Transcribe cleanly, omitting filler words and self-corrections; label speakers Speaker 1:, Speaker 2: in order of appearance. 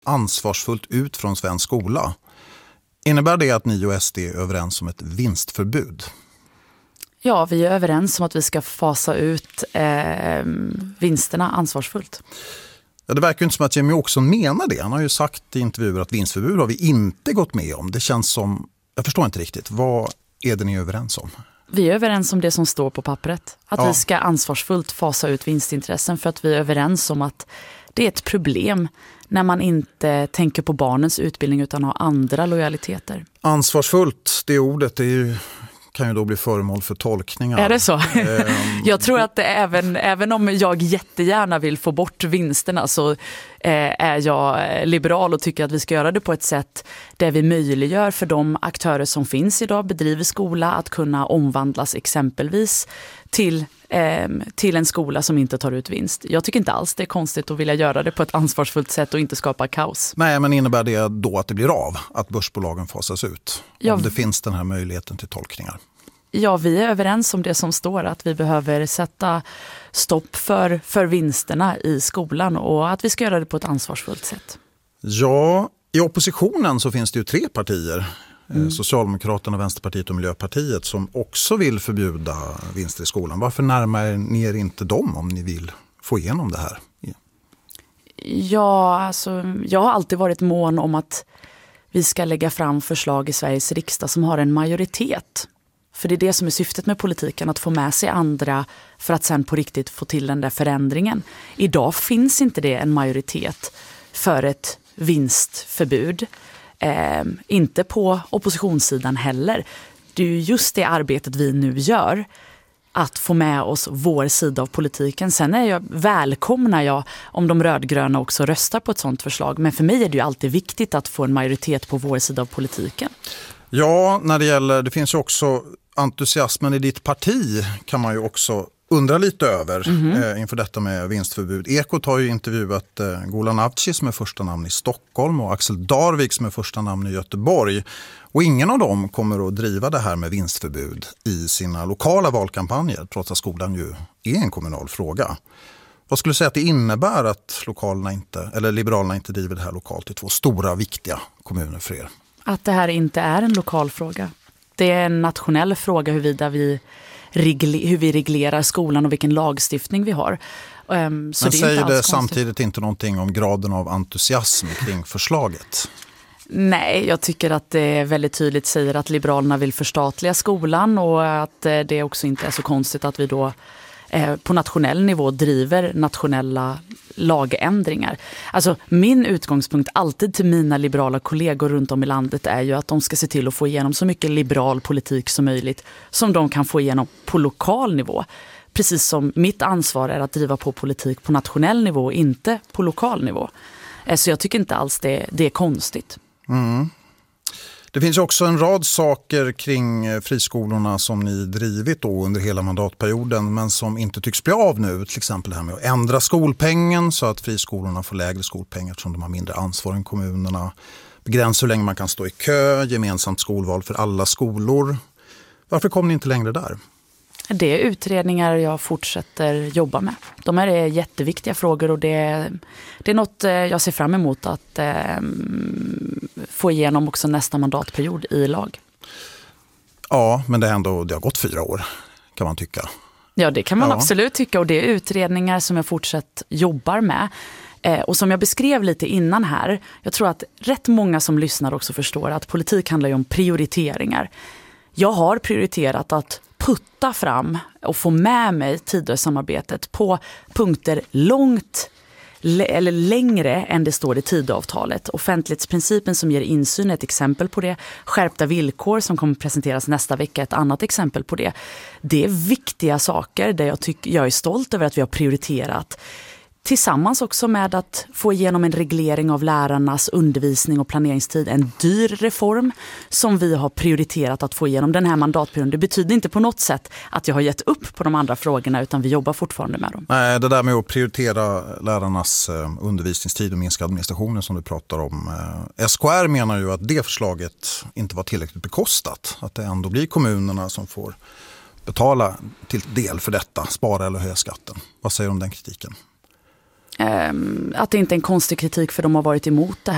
Speaker 1: ansvarsfullt ut från svensk skola. Innebär det att ni och SD är överens om ett vinstförbud?
Speaker 2: Ja, vi är överens om att vi ska fasa ut vinsterna ansvarsfullt.
Speaker 1: Ja, det verkar inte som att Jimmie Åkesson menar det. Han har ju sagt i intervjuer att vinstförbud har vi inte gått med om. Det känns som, jag förstår inte riktigt, vad är det ni är överens om?
Speaker 2: Vi är överens om det som står på pappret. Att vi ska ansvarsfullt fasa ut vinstintressen, för att vi är överens om att det är ett problem när man inte tänker på barnens utbildning utan har andra lojaliteter.
Speaker 1: Ansvarsfullt, det ordet kan ju då bli föremål för tolkningar.
Speaker 2: Är det så? Jag tror att även om jag jättegärna vill få bort vinsterna, så är jag liberal och tycker att vi ska göra det på ett sätt där vi möjliggör för de aktörer som finns idag, bedriver skola, att kunna omvandlas exempelvis till en skola som inte tar ut vinst. Jag tycker inte alls det är konstigt att vilja göra det på ett ansvarsfullt sätt och inte skapa kaos.
Speaker 1: Nej, men innebär det då att det blir av att börsbolagen fasas ut?
Speaker 2: Ja,
Speaker 1: om det finns den här möjligheten till tolkningar?
Speaker 2: Ja, vi är överens om det som står, att vi behöver sätta stopp för vinsterna i skolan och att vi ska göra det på ett ansvarsfullt sätt.
Speaker 1: Ja, i oppositionen så finns det ju 3 partier. Socialdemokraterna, Vänsterpartiet och Miljöpartiet, som också vill förbjuda vinster i skolan. Varför närmar ni er inte dem om ni vill få igenom det här?
Speaker 2: Ja, alltså, jag har alltid varit mån om att vi ska lägga fram förslag i Sveriges riksdag som har en majoritet. För det är det som är syftet med politiken, att få med sig andra för att sen på riktigt få till den där förändringen. Idag finns inte det en majoritet för ett vinstförbud. Inte på oppositionssidan heller. Det är ju just det arbetet vi nu gör, att få med oss vår sida av politiken. Sen välkomnar jag om de rödgröna också röstar på ett sådant förslag. Men för mig är det ju alltid viktigt att få en majoritet på vår sida av politiken. Ja,
Speaker 1: det finns ju också entusiasmen i ditt parti, kan man ju också undra lite över inför detta med vinstförbud. Ekot har ju intervjuat Golan Avci som är första namn i Stockholm och Axel Darvik som är första namn i Göteborg. Och ingen av dem kommer att driva det här med vinstförbud i sina lokala valkampanjer, trots att skolan ju är en kommunal fråga. Vad skulle du säga att det innebär att Liberalerna inte driver det här lokalt i 2 stora viktiga kommuner för er?
Speaker 2: Att det här inte är en lokal fråga. Det är en nationell fråga hur vi reglerar skolan och vilken lagstiftning vi har.
Speaker 1: Men säger det samtidigt inte någonting om graden av entusiasm kring förslaget?
Speaker 2: Nej, jag tycker att det väldigt tydligt säger att Liberalerna vill förstatliga skolan och att det också inte är så konstigt att vi då på nationell nivå driver nationella lagändringar. Alltså min utgångspunkt alltid till mina liberala kollegor runt om i landet är ju att de ska se till att få igenom så mycket liberal politik som möjligt som de kan få igenom på lokal nivå. Precis som mitt ansvar är att driva på politik på nationell nivå, inte på lokal nivå. Så jag tycker inte alls det är konstigt.
Speaker 1: Mm. Det finns också en rad saker kring friskolorna som ni drivit då under hela mandatperioden men som inte tycks bli av nu. Till exempel det här med att ändra skolpengen så att friskolorna får lägre skolpengar eftersom de har mindre ansvar än kommunerna. Begränsa hur länge man kan stå i kö, gemensamt skolval för alla skolor. Varför kom ni inte längre där?
Speaker 2: Det är utredningar jag fortsätter jobba med. De här är jätteviktiga frågor och det är något jag ser fram emot att få igenom också nästa mandatperiod i lag.
Speaker 1: Ja, men det har gått 4 år kan man tycka.
Speaker 2: Ja, det kan man absolut tycka och det är utredningar som jag fortsatt jobbar med. Och som jag beskrev lite innan här, jag tror att rätt många som lyssnar också förstår att politik handlar ju om prioriteringar. Jag har prioriterat att putta fram och få med mig Tidösamarbetet på punkter längre än det står i Tidöavtalet. Offentlighetsprincipen som ger insyn är ett exempel på det. Skärpta villkor som kommer presenteras nästa vecka är ett annat exempel på det. Det är viktiga saker där jag är stolt över att vi har prioriterat. Tillsammans också med att få igenom en reglering av lärarnas undervisning och planeringstid. En dyr reform som vi har prioriterat att få igenom den här mandatperioden. Det betyder inte på något sätt att jag har gett upp på de andra frågorna utan vi jobbar fortfarande med dem.
Speaker 1: Nej, det där med att prioritera lärarnas undervisningstid och minska administrationen som du pratar om. SKR menar ju att det förslaget inte var tillräckligt bekostat. Att det ändå blir kommunerna som får betala till del för detta, spara eller höja skatten. Vad säger du om den kritiken?
Speaker 2: Att det inte är en konstig kritik för de har varit emot det här.